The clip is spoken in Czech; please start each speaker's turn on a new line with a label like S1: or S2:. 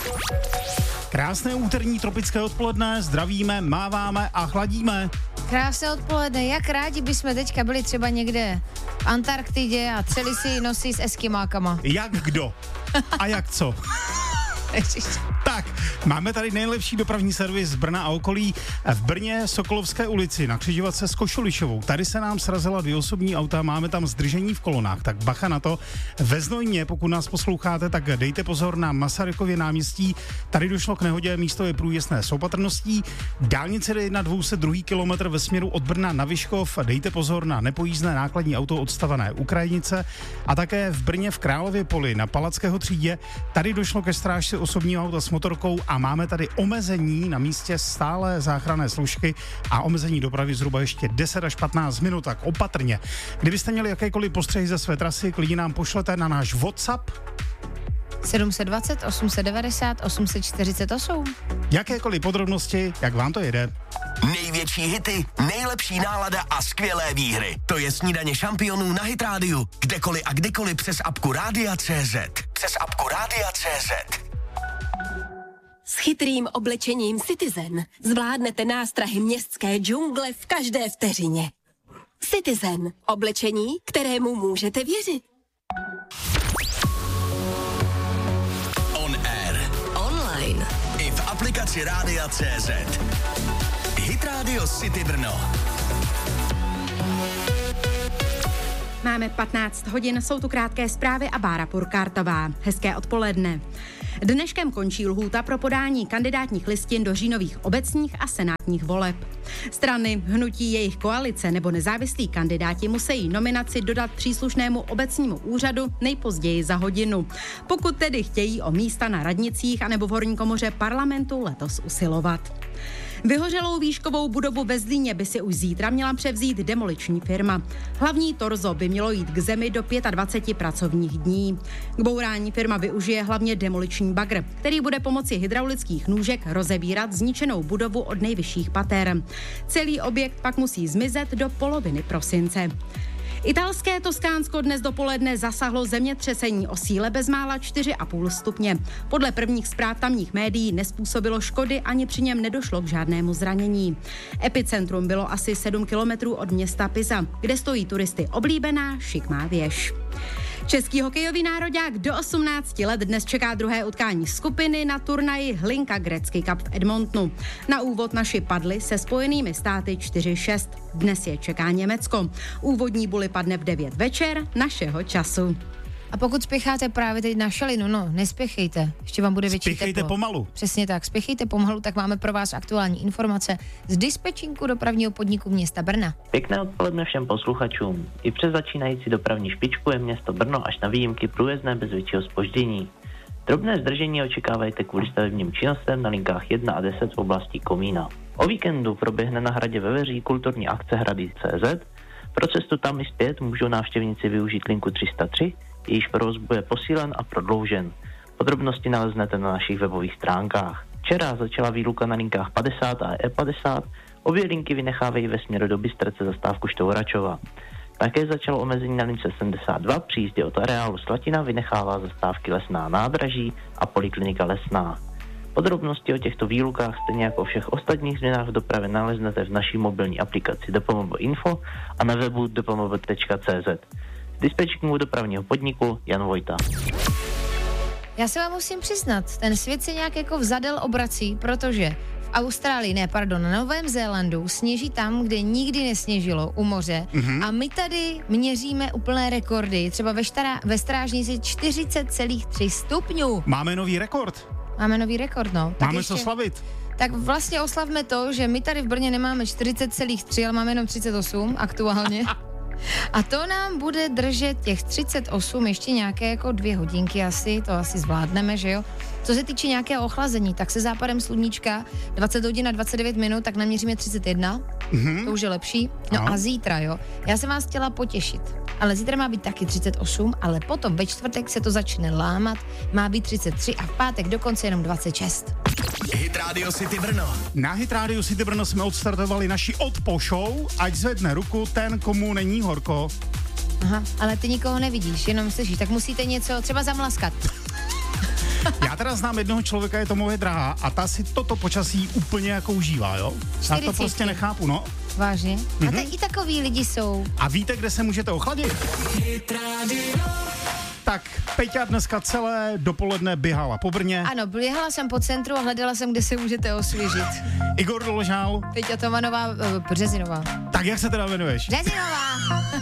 S1: Krásné úterní tropické odpoledne, zdravíme, máváme a chladíme.
S2: Krásné odpoledne, jak rádi bychom teďka byli třeba někde v Antarktidě a třeli si nosí s eskimákama.
S1: Jak kdo? A jak co? Tak, máme tady nejlepší dopravní servis z Brna a okolí. V Brně Sokolovské ulici na křižovatce s Košulišovou. Tady se nám srazila 2 osobní auta, máme tam zdržení v kolonách, tak bacha na to. Ve Znojmě, pokud nás posloucháte, tak dejte pozor na Masarykově náměstí. Tady došlo k nehodě, místo je průjezdné s opatrností. Dálnice D1 202 kilometr ve směru od Brna na Vyškov. Dejte pozor na nepojízdné nákladní auto odstavené u Krajnice. A také v Brně v Králově poli na Palackého třídě. Tady došlo ke strážce osobního auta s motorkou a máme tady omezení na místě stále záchranné složky a omezení dopravy zhruba ještě 10 až 15 minut, tak opatrně. Kdybyste měli jakékoliv postřehy ze své trasy, klidně nám pošlete na náš WhatsApp
S2: 720 890 848.
S1: Jakékoliv podrobnosti, jak vám to jede.
S3: Největší hity, nejlepší nálada a skvělé výhry. To je Snídaně šampionů na Hit Radio. Kdekoliv a kdykoliv přes apku Rádia.cz. Přes apku Rádia.cz.
S4: S chytrým oblečením Citizen zvládnete nástrahy městské džungle v každé vteřině. Citizen. Oblečení, kterému můžete věřit.
S3: On air.
S4: Online.
S3: I v aplikaci Rádia.cz. Hit Radio City Brno.
S5: Máme 15 hodin, jsou tu krátké zprávy a Bára Purkártová. Hezké odpoledne. Dneškem končí lhůta pro podání kandidátních listin do říjnových obecních a senátních voleb. Strany, hnutí, jejich koalice nebo nezávislí kandidáti musí nominaci dodat příslušnému obecnímu úřadu nejpozději za hodinu. Pokud tedy chtějí o místa na radnicích anebo v horní komoře parlamentu letos usilovat. Vyhořelou výškovou budovu ve Zlíně by si už zítra měla převzít demoliční firma. Hlavní torzo by mělo jít k zemi do 25 pracovních dní. K bourání firma využije hlavně demoliční bagr, který bude pomocí hydraulických nůžek rozebírat zničenou budovu od nejvyšších pater. Celý objekt pak musí zmizet do poloviny prosince. Italské Toskánsko dnes dopoledne zasahlo zemětřesení o síle bezmála 4,5 stupně. Podle prvních zpráv tamních médií nespůsobilo škody ani při něm nedošlo k žádnému zranění. Epicentrum bylo asi 7 kilometrů od města Pisa, kde stojí turisty oblíbená šikmá věž. Český hokejový nároďák do 18 let dnes čeká druhé utkání skupiny na turnaji Hlinka Gretzky Cup v Edmontonu. Na úvod naši padli se Spojenými státy 4-6. Dnes je čeká Německo. Úvodní buly padne v 9 večer našeho času.
S2: A pokud spěcháte právě teď na šalinu, nespěchejte, ještě vám bude větší
S1: Spěchejte
S2: teplo.
S1: pomalu.
S2: Přesně tak, spěchejte pomalu, tak máme pro vás aktuální informace z dispečinku dopravního podniku města Brna.
S6: Pěkné odpoledne všem posluchačům. I přes začínající dopravní špičku je město Brno až na výjimky průjezdné bez většího zpoždění. Drobné zdržení očekávajte kvůli stavebním činnostem na linkách 1 a 10 v oblasti Komína. O víkendu proběhne na hradě ve Veří kulturní akce Hrady.cz. Pro cestu tam i zpět můžou návštěvníci využít linku 303, jejíž provoz bude posílen a prodloužen. Podrobnosti naleznete na našich webových stránkách. Včera začala výluka na linkách 50 a E50, obě linky vynechávají ve směru do Bystrce zastávku Štouračova. Také začalo omezení na lince 72, při jízdě od areálu Slatina vynechává zastávky Lesná nádraží a Poliklinika Lesná. Podrobnosti o těchto výlukách, stejně jako o všech ostatních změnách v dopravě, naleznete v naší mobilní aplikaci DPMB Info a na webu dpmb.cz. Z dispečníku dopravního podniku Jan Vojta.
S2: Já se vám musím přiznat, ten svět se nějak jako vzadel obrací, protože v Austrálii, na Novém Zélandu sněží tam, kde nikdy nesněžilo, u moře. A my tady měříme úplné rekordy. Třeba ve Strážnici 40,3 stupňů.
S1: Máme nový rekord.
S2: Máme nový rekord, no. Tak
S1: Máme
S2: ještě,
S1: co slavit.
S2: Tak vlastně oslavme to, že my tady v Brně nemáme 40,3, ale máme jenom 38 aktuálně. A to nám bude držet těch 38 ještě nějaké jako 2 hodinky asi, to asi zvládneme, že jo. Co se týče nějakého ochlazení, tak se západem sluníčka 20 hodin a 29 minut, tak naměříme 31, to už je lepší. No a zítra, jo, já jsem vás chtěla potěšit, ale zítra má být taky 38, ale potom ve čtvrtek se to začne lámat, má být 33 a v pátek dokonce jenom 26.
S3: Hit Radio City Brno.
S1: Na Hit Radio City Brno jsme odstartovali naši Odpo show, ať zvedne ruku ten, komu není horko.
S2: Aha, ale ty nikoho nevidíš, jenom slyšíš, tak musíte něco třeba zamlaskat.
S1: Já teda znám jednoho člověka, je to moje drahá, a ta si toto počasí úplně jako užívá, jo? Já to prostě nechápu, no.
S2: Vážně? A i takový lidi jsou.
S1: A víte, kde se můžete ochladit? Tak, Peťa dneska celé dopoledne běhala po Brně.
S2: Ano, běhala jsem po centru a hledala jsem, kde se můžete osvěžit.
S1: Igor Doležal.
S2: Peťa Tomanová, Březinová.
S1: Tak jak se teda jmenuješ?
S2: Březinová.